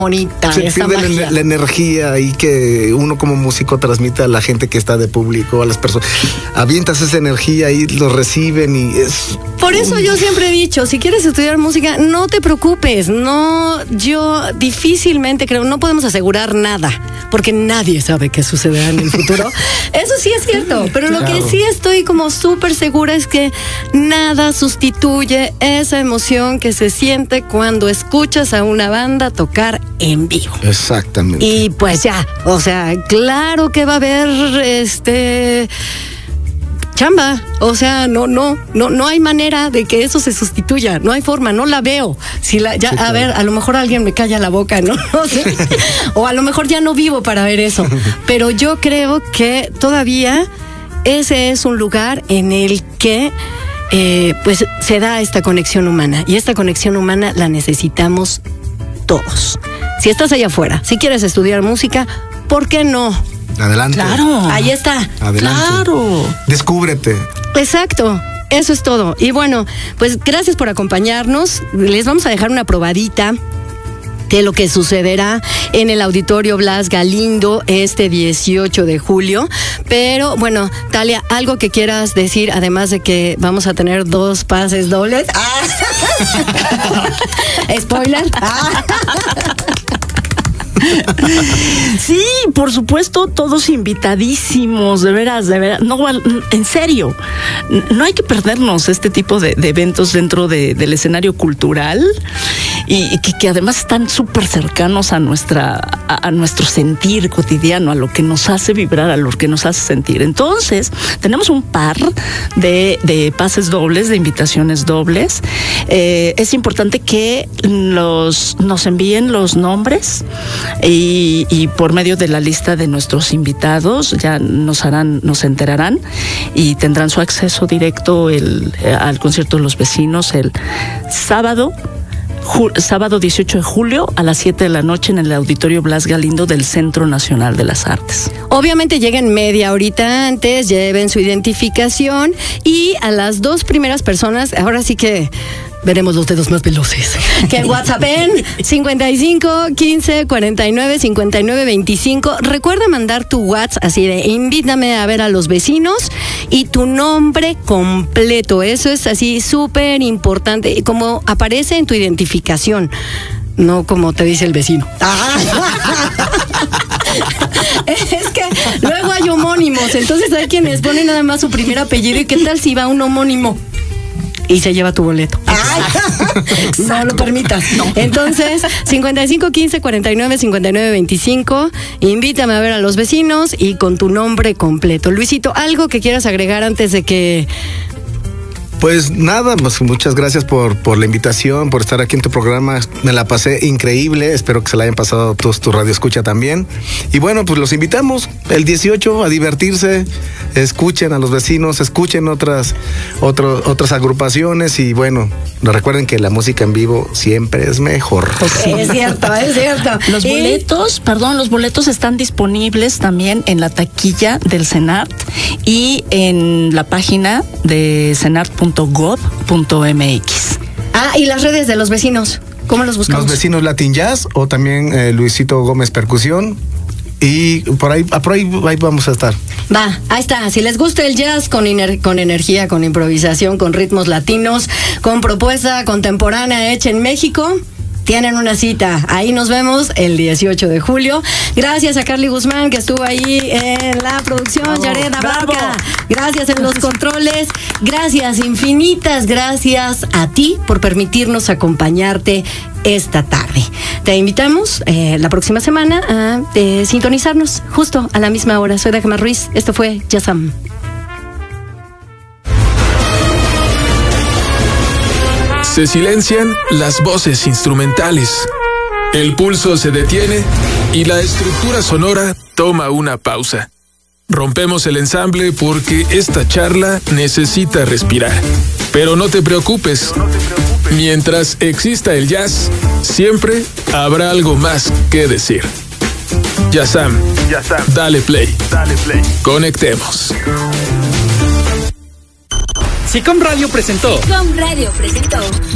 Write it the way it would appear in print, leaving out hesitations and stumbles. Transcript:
bonita. Se pierde la energía y que uno como músico transmite a la gente que está de público, a las personas. Avientas esa energía y lo reciben y es... Por eso yo siempre he dicho, si quieres estudiar música, no te preocupes. No, yo difícilmente creo, no podemos asegurar nada, porque nadie sabe qué sucederá en el futuro. Eso sí es cierto, pero claro, lo que sí estoy como súper segura es que nada sustituye esa emoción que se siente cuando escuchas a una banda tocar en vivo. Exactamente. Y pues ya, o sea, claro que va a haber chamba, o sea, no hay manera de que eso se sustituya, no hay forma, no la veo. Si la, ya, sí, claro. A ver, a lo mejor alguien me calla la boca, ¿no? No sé. O a lo mejor ya no vivo para ver eso, pero yo creo que todavía ese es un lugar en el que pues se da esta conexión humana, y esta conexión humana la necesitamos todos. Si estás allá afuera, si quieres estudiar música, ¿por qué no? Adelante. Claro. Ahí está. Adelante. Claro. Descúbrete. Exacto. Eso es todo. Y bueno, pues gracias por acompañarnos. Les vamos a dejar una probadita de lo que sucederá en el Auditorio Blas Galindo este 18 de julio. Pero bueno, Talia, algo que quieras decir, además de que vamos a tener 2 pases dobles. Spoiler. Sí, por supuesto, todos invitadísimos, de veras, no, en serio, no hay que perdernos este tipo de eventos dentro del escenario cultural y que además están súper cercanos a nuestro sentir cotidiano, a lo que nos hace vibrar, a lo que nos hace sentir. Entonces, tenemos un par de pases dobles, de invitaciones dobles. Es importante que nos envíen los nombres y por medio de la lista de nuestros invitados ya nos enterarán y tendrán su acceso directo al concierto de los vecinos el sábado 18 de julio a las 7 de la noche en el Auditorio Blas Galindo del Centro Nacional de las Artes. Obviamente lleguen media horita antes, lleven su identificación y a las 2 primeras personas, ahora sí que veremos los dedos más veloces. Que en WhatsApp en 55 15 49 59 25. Recuerda mandar tu WhatsApp así de invítame a ver a los vecinos y tu nombre completo. Eso es así súper importante, como aparece en tu identificación, no como te dice el vecino. Es que luego hay homónimos, entonces hay quienes ponen nada más su primer apellido y qué tal si va un homónimo y se lleva tu boleto. No lo permitas. No. Entonces, 55 15 49 59 25. Invítame a ver a los vecinos y con tu nombre completo. Luisito, ¿algo que quieras agregar antes de que...? Pues nada, pues muchas gracias por la invitación, por estar aquí en tu programa. Me la pasé increíble, espero que se la hayan pasado todos tu radio escucha también. Y bueno, pues los invitamos el 18 a divertirse, escuchen a los vecinos, escuchen otras agrupaciones y bueno, recuerden que la música en vivo siempre es mejor. Es cierto, es cierto. Los boletos están disponibles también en la taquilla del CENART y en la página de CENART.gov.mx. Y las redes de los vecinos, ¿cómo los buscamos? Los vecinos Latin Jazz o también Luisito Gómez Percusión. Y por ahí vamos a estar. Ahí está. Si les gusta el jazz con energía, con improvisación, con ritmos latinos, con propuesta contemporánea hecha en México, tienen una cita. Ahí nos vemos el 18 de julio. Gracias a Carly Guzmán, que estuvo ahí en la producción. Yared Abarca, gracias en los controles. Gracias, infinitas gracias a ti por permitirnos acompañarte esta tarde. Te invitamos la próxima semana a sintonizarnos justo a la misma hora. Soy Dagmar Ruiz. Esto fue Jazzam. Se silencian las voces instrumentales. El pulso se detiene y la estructura sonora toma una pausa. Rompemos el ensamble porque esta charla necesita respirar. Pero no te preocupes. Mientras exista el jazz, siempre habrá algo más que decir. Jazzam. Dale play. Conectemos. SICOM Radio presentó.